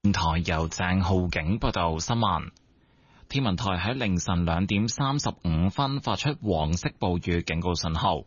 台由鄭浩景報道新聞。天文台喺凌晨2點35分發出黃色暴雨警告信號。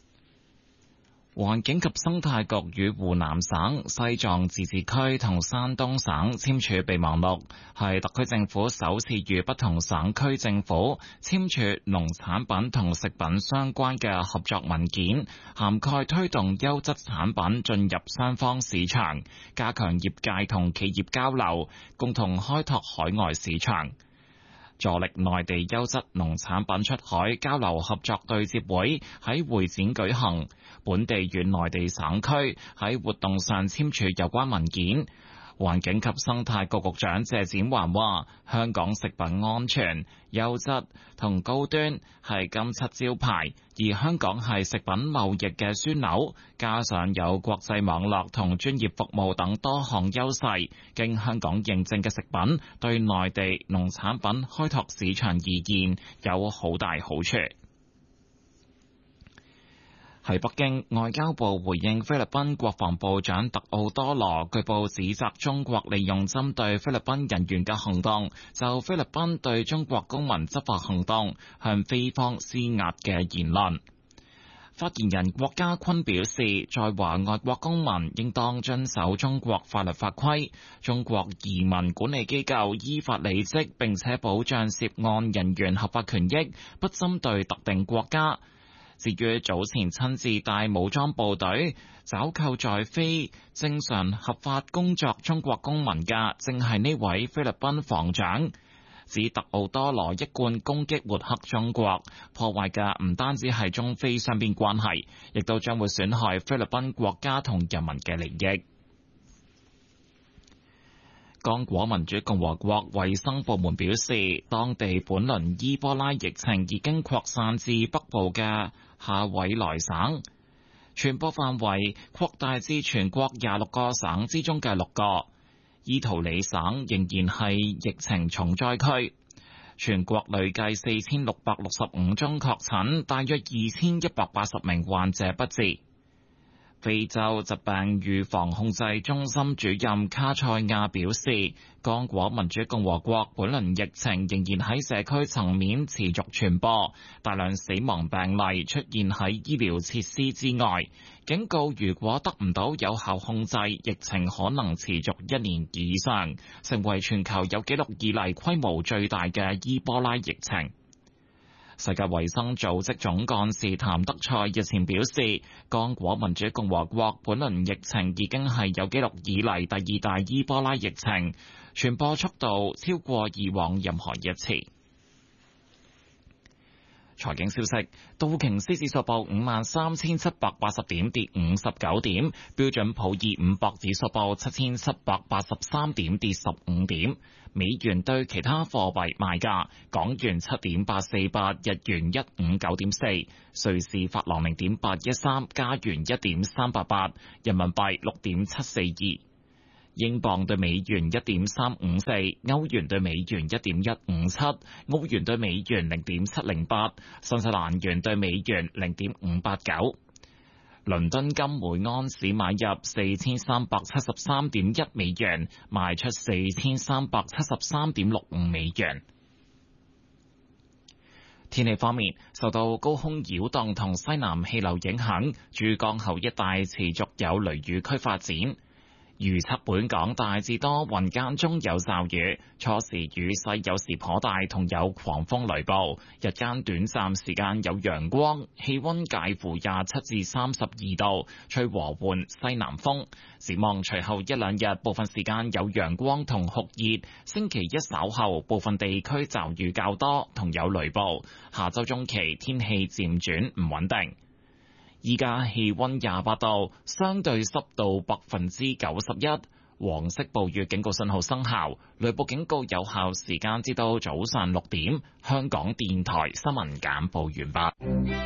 環境及生態局與湖南省、西藏自治區同山東省簽署備忘錄，係特區政府首次與不同省區政府簽署農產品同食品相關嘅合作文件，涵蓋推動優質產品進入雙方市場，加強業界同企業交流，共同開拓海外市場。助力內地優質農產品出海交流合作對接會喺會展舉行，本地與內地省區喺活動上簽署有關文件。環境及生態局局長謝展寰話：香港食品安全、優質同高端係金漆招牌，而香港係食品貿易嘅樞紐，加上有國際網絡同專業服務等多項優勢，經香港認證嘅食品對內地農產品開拓市場而言有好大好處。喺北京，外交部回應菲律賓國防部長特奧多羅據報指責中國利用針對菲律賓人員嘅行動，就菲律賓對中國公民執法行動向菲方施壓嘅言論。發言人郭家坤表示，在華外國公民應當遵守中國法律法規，中國移民管理機構依法履職，並且保障涉案人員合法權益，不針對特定國家。至於早前親自帶武裝部隊抓扣在菲正常合法工作中國公民嘅，正係呢位菲律賓防長。指特奧多羅一貫攻擊抹黑中國，破壞嘅唔單止係中菲雙邊關係，亦都將會損害菲律賓國家同人民嘅利益。剛果民主共和國衛生部門表示，當地本輪伊波拉疫情已經擴散至北部嘅夏委萊省，傳播範圍擴大至全國26個省之中嘅6個。伊圖里省仍然係疫情重災區，全國累計4665宗確診，大約2180名患者不治。非洲疾病預防控制中心主任卡塞亞表示，剛果民主共和國本輪疫情仍然喺社區層面持續傳播，大量死亡病例出現喺醫療設施之外，警告如果得唔到有效控制，疫情可能持續1年以上，成為全球有紀錄以嚟規模最大嘅伊波拉疫情。世界衛生組織總幹事譚德塞日前表示，剛果民主共和國本輪疫情已經係有紀錄以嚟第2大伊波拉疫情，傳播速度超過以往任何一次。財經消息，道瓊斯指數報53,780點，跌59點；標準普爾500指數報7,783點，跌15點。美元對其他貨幣賣價：港元7.848，日元159.4，瑞士法郎0.813，加元1.388，人民幣6.742。英鎊對美元1.354，歐元對美元1.157，澳元對美元0.708，新西蘭元對美元0.589。倫敦金每安士買入4373.1美元，賣出4373.65美元。天氣方面，受到高空擾動同西南氣流影響，珠江口一帶持續有雷雨區發展。預測本港大致多雲間中有驟雨，初時雨勢有時頗大，同有狂風雷暴。日間短暫時間有陽光，氣溫介乎27至32度，吹和緩西南風。展望隨後一兩日，部分時間有陽光同酷熱。星期一稍後，部分地區驟雨較多，同有雷暴。下周中期天氣漸轉唔穩定。依家氣溫28度，相對濕度91%，黃色暴雨警告信號生效，雷暴警告有效時間至到早上6點。香港電台新聞簡報完畢。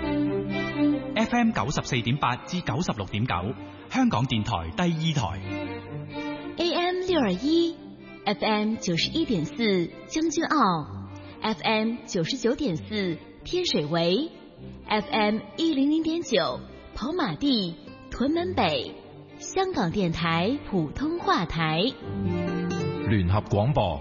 FM 94.8至96.9，香港電台第2台。 AM 621，FM 91.4，將軍澳 ，FM 99.4，天水圍。FM 100.9，跑馬地、屯門北，香港電台普通話台。 聯合廣播。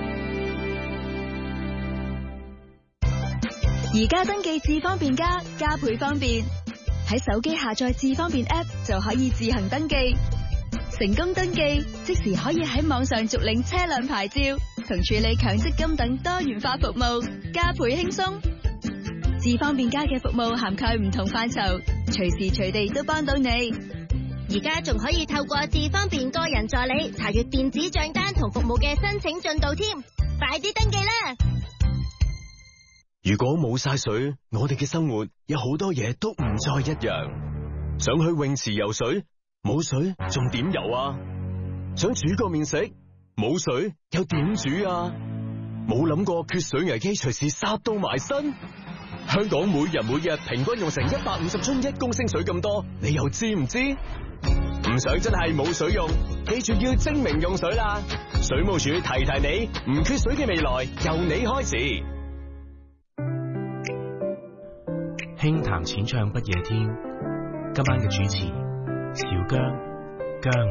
而家登記智方便加倍方便，喺手機下載智方便 App 就可以自行登記，成功登記即時可以喺網上續領車輛牌照同處理強積金等多元化服務，加倍輕鬆。智方便加嘅服務涵蓋唔同範疇，隨時隨地都幫到你。 而家仲可以透過智方便個人助理查閱電子賬單同服務嘅申請進度添，快啲登記啦！ 如果冇晒水，我哋嘅生活有好多嘢都唔再一樣。想去泳池游水，冇水仲點游啊？想煮個麵食，冇水又點煮啊？冇諗過缺水危機隨時殺到埋身。香港每日平均用成150樽1公升水咁多，你又知唔知？唔想真係冇水用，記住要精明用水啦！水務署提你，唔缺水嘅未來由你開始。 輕談淺唱不夜天，今晚嘅主持小姜。